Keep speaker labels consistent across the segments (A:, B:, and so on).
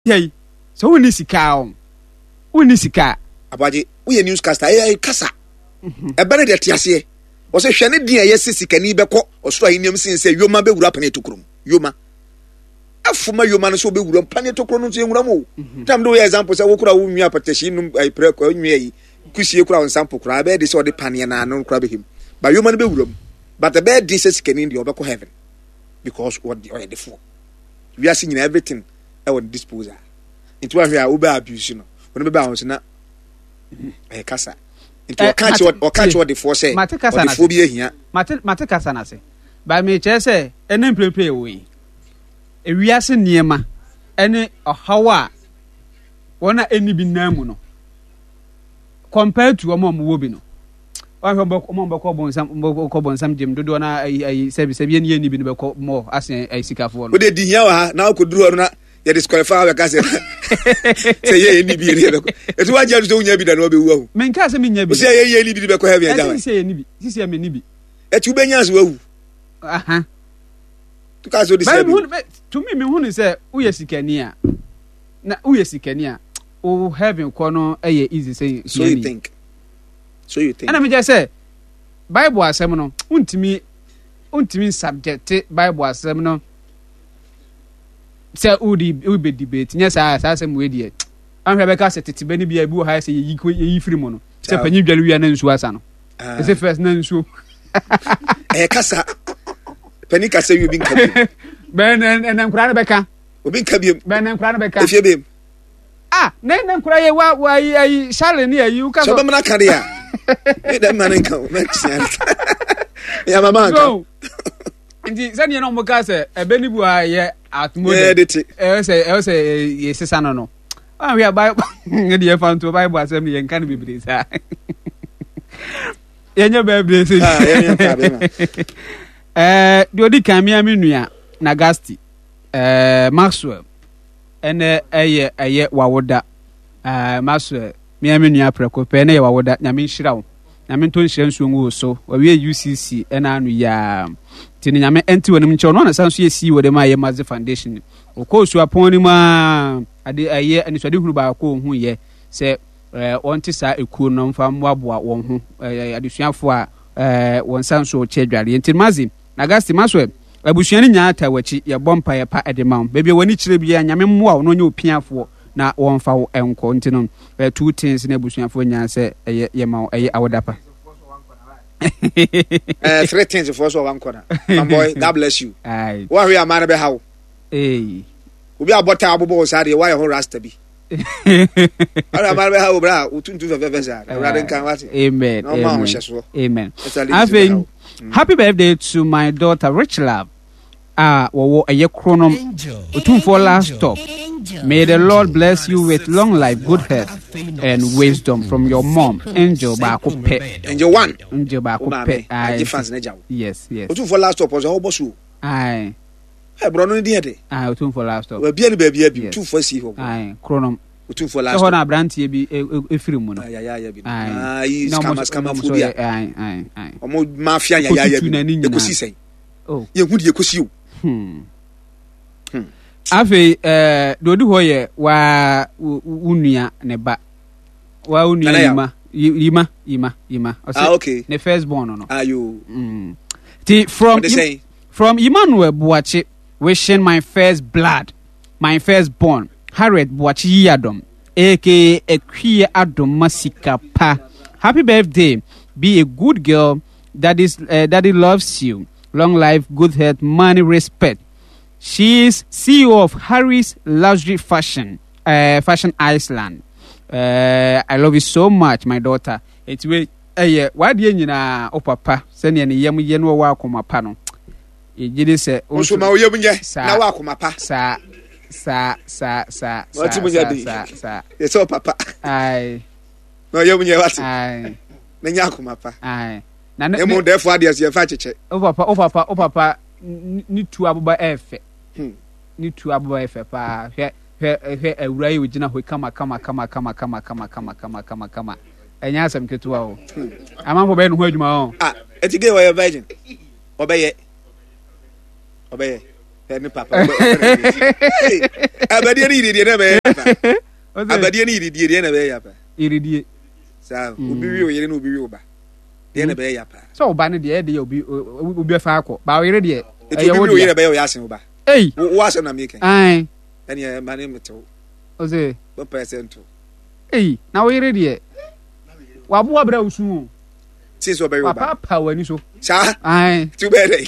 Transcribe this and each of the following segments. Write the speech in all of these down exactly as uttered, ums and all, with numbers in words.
A: Yay. So we need sika. We need sika.
B: Abaji, we a newscaster. Eh, kasa. E bane de tiase. O se hwe ne din a yesi sika ni beko osoro ahiniam sin se yoma be wura pane tokrom. Yoma. Afuma yoma no so be wura pane tokrom no so nwura mo. Tam do example say wo kura wo nwi apatashi num ai pre ko nwi yi. Kusie kura on sample kura be de so de pane na no kura be him. Ba yoma no be wura. But the bed this sika ni de obeko heaven. Because what the oil the for. We are seeing everything I want disposal. Into where we are over abuse, you know. When we bounce na eh kasa. Into a catch what or catch what the force say.
A: Mate kasa na
B: phobia here.
A: Mate mate kasa na say. By me che say ene play play we. E wi ase niema ene ohawa wona eni bi namu no. Compared to omo mo bi no. Wa hwe mbako omo mbako bonsam mbako bonsam jem dodo na ai ai sebi sebi eni eni bi no beko mo ase ai sikafo no.
B: We dey di hia wa na akoduru na ya disqualify we ka say say ye eni bi eri beko. Etu wa jadu so unya bi da na obewu ahu.
A: Men ka say me nya bi.
B: Say ye ye eni bi beko heaven ja wa.
A: Say ye ni bi. Say me ni bi.
B: Etu be nya so ahu.
A: Aha.
B: To ka so di say.
A: To me me hu ni say uye sikani a. Na uye sikani a. O heaven ko no eye easy say.
B: So you think. So you think.
A: And I me just say Bible asem no untimi untimi subject Bible asem no say udi we be debate nya sa sa asem we die an hwe be ka say tete bani bia bi wo ha say yi yi free mo no say panyi dwale wi na nsu asa no say first na nsu
B: eh kasa pani kasa wi bi nka
A: ben en en nkura na be ka
B: obi nka biem
A: ben en nkura na be ka
B: efie biem
A: ah na en nkura ye wa wa yi shale ni ayi u ka
B: so be mana ka dia e da man nka o mexian ya mama nka
A: ndi sani na mo ka say e be ni bu a ye atmo
B: de
A: e say e say ye sesa no no ah we buy ngedi e fan to Bible asem ni ye nka no bibiri sa ye nya bibiri say
B: ah ye nya ka be ma
A: eh di odi kan mi aminua na gasti eh Maxwell ene eye eye wawoda eh Maxwell mi aminua preko pe na ye wawoda nyame nhira wo nyame to nhira nsuo ngu so wa we U C C ena anu ya tini nyame enti wonim nche no na sanso ye si wo de ma ye Maze Foundation o ko su apon ni ma ade aye aniswade huru ba ko hu ye se eh onti sa ekuo no mfa mwaboa won ho adesuafo a eh won sanso che dware enti Maze na gasti Maxwell abusuani nya ta wachi ye bompa ye pa edemam bebe woni kire bia nyame mmoa wo no nya opiafo na won fa wo enko enti no two things na abusuafo nya se ye ye ma ye awodapa
B: uh, three things for us one corner. My boy, God bless you.
A: Aye.
B: Why we are man be how?
A: Eh.
B: We be about to bobo sari why your rasta be. Ara man be how bra, utuntu fe fe sa. Rather can what?
A: Amen.
B: No man so.
A: Amen. Having happy birthday to my daughter Rich Love. Ah, wo eye kronom utunfo last stop. May the Lord bless you with long life, good health, and wisdom from your mom, Angel Bakupe.
B: Angel one.
A: Angel Bakupe. Yes, yes.
B: Utu for last stop was a whole bosu.
A: Aye.
B: Hey, bro, no idea.
A: Aye, utu for last stop.
B: We be any baby, two for see home.
A: Aye, chronom.
B: Utu for last stop.
A: So, na branti be a film.
B: Aye, aye, aye.
A: Aye.
B: Ah, is camas camaphobia.
A: Aye, aye, aye.
B: Omo mafia ya ya ya. You could see say.
A: Oh.
B: You would you could see you.
A: Hmm. Hmm. Afi eh dodi hoye wa unua ne ba wa unua yima yima yima yima
B: ah okay
A: ne first born no
B: ah you
A: mm ti from im, from Emmanuel Buachi wishing my first blood my first born Harriet Buachi Yadom aka Ekwie Adom Masika pa happy birthday be a good girl that is uh, daddy loves you long life good health money respect. She is C E O of Harry's Luxury Fashion, uh, Fashion Iceland. Uh, I love you so much, my daughter. It's way, eh, why do you know, oh papa, send any yam yen wa wakuma pano. You did say,
B: also, my yamunya, now wakuma pa,
A: sa, sa, sa, sa,
B: what's
A: sa, sa,
B: it's all papa.
A: Aye,
B: no yamunya, what?
A: Aye,
B: Nanyakuma pa,
A: aye.
B: Namo, therefore, there's your fatchet.
A: Oh papa, oh papa, oh papa, need to abuba efe. Ni tu abo efe pa hwe hwe awurai wogina ho kama kama kama kama kama kama kama kama kama kama enya asem ketua o amamfo be no ho adwuma o
B: ah etige wa virgin obeye obeye Penny papa. Hey, abadi ni di na be yapa. Abadi ni di di na be yapa.
A: Iridie.
B: Sa obi wi o yere na obi wi oba. De na be yapa.
A: So oba ne de de obi obi fa akọ. Ba o yere de.
B: E obi wi o yere be o yasin oba.
A: Hey.
B: Wo aso na make.
A: Ai.
B: Ani e mane meto.
A: Oze.
B: One percent.
A: Hey, na o yere de. Wa bo abra usu.
B: Since obi oba.
A: Papa pa wani so.
B: Sa?
A: Ai.
B: Tu be dey.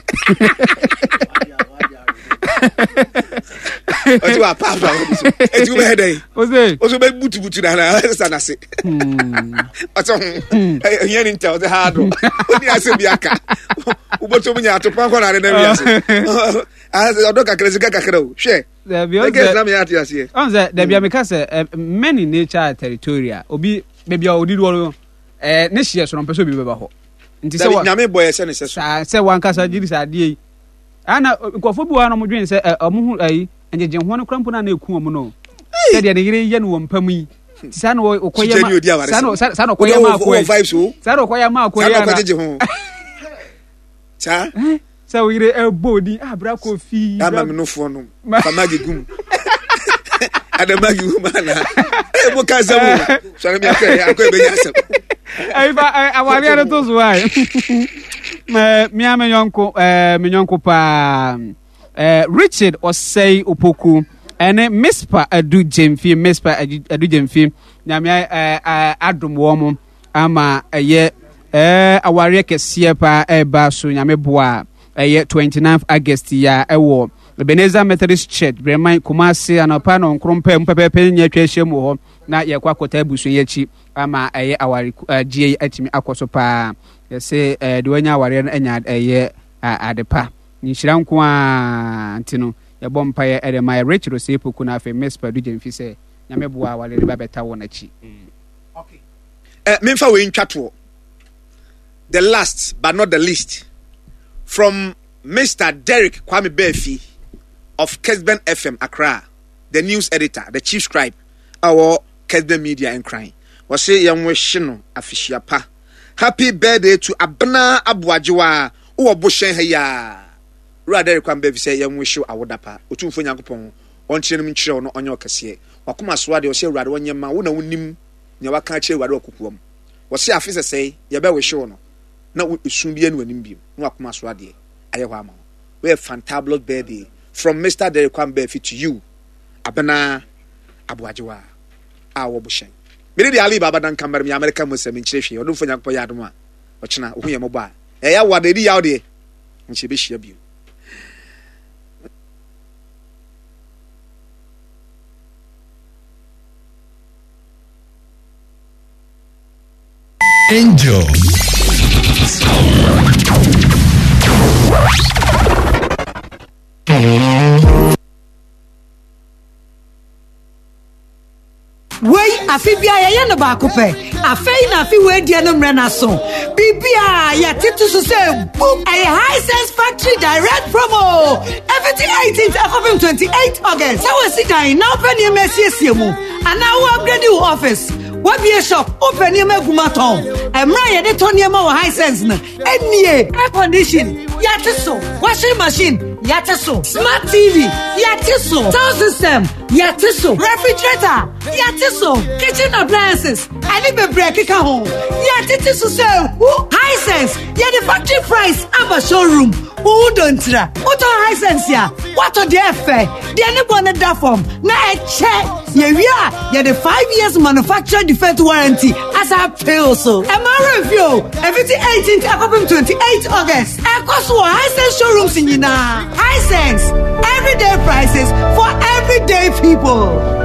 B: Otu wa papa wani so. E tu be dey.
A: Oze.
B: Ozo be butu butu na na sana se. Hmm. Oto. Eh yen intel the hard. Oni ase bi aka. Uboto munya atopa ko na ne na ase. Ah, odo kakra sika kakra o. Hwe.
A: The bi
B: o get na me ati ase.
A: On the there be make say many nature territoria. Obi baby odi do eh ne hye so no pese obi beba ho. Nti se wa
B: nyame boy se ne se so.
A: Se wan kasa giri sa de ana nkofo bi wa no mo dwen se omo hu ayi enjeje ho no krampo na na eku omo no. Se de ne yire ye no wmpam yi. Sa no okoye ma sa no sa no okoye ma akoye. Sa no okoye ma akoye ana. Sa no okoye ho. Cha? Sa we yire e bodi abra kofi.
B: Ama me no fo no. Famagi gum. Adamagi humana. E bo ka samu. So na mi akere akoye be nyasem.
A: Ai ba awari ara to so ai. Me mi ame yonko eh me yonko pa eh Richard Osei Opoku ene Mispa Adu Jemfi Mispa Adu Jemfi na me eh adom wo mo ama eye eh awari kese pa e ba so nyame boa eye twenty-ninth August ya ewo Ebenezer Methodist Church Breman Kumasi anopa no nkrompa mpepepe nya twahye mu ho na ye kwa kota abusu ye chi ama eye awari gie atimi akoso pa ye se eh de wanya awari no enya eye adepa nyira nko a ntino ye bompa ye ede my Richard Osepoku na afi Mispa du Jemfi se nyame boa awari ba beta wona chi.
B: Okay. Eh memfa we ntwato. The last but not the least from Mister Derek Kwame Befi of Kesben F M Accra, the news editor, the chief scribe, our Kesben Media and Crime. Was say young Weshino Afishiapa. Happy birthday to Abna Abuajiwa, who are bushing here. Rather, Kwame Befi say young Wishu Awadapa, Utu Funyakupon, on Chinum Chron on your Cassie, or Kuma Swadi or say rather when your Mauna Unim, Yawakache Wadokuum. Was say Afisa say, Yabe Wishono. Now we soon be in Winimbi, no Kuma Swadi, Ayawama. We have fantabulous birthday. From Mister Derek Kwame Befi to you, Abana Abuajiwa, our bushing. Many the Ali Baba dan Camber, the American Muslim in Cheshire, or don't for young Poyadma, or China, who are mobile. Eh, what they did out there, and she be she of you.
C: Angel.
D: Wey afibia ye no ba kope afei na afi we dia no mre na so bibia ya titu so say boom a high sense factory direct promo everything eighteenth of twenty-eighth August so we sit down now open your message mu and now we upgrade your office what be a shop open your magumaton emra ye de tonia ma high sense na enie air condition ya tiso washing machine Yatiso, smart T V, Yatiso, sound system, Yatiso, refrigerator, Yatiso, kitchen appliances, I need a break at home. Yatiso sell, high sense, yeah the factory price, I'm a showroom. Who don't tra? What are high sense ya? What are the fair? The anyone at that form. Now I check. Yeah, we are. Yeah, the five years manufacturer defense warranty as I pay also. Am I review? Everything eighteenth of twenty-eighth August. I cost one high sense showrooms in Yina. High sense. Everyday prices for everyday people.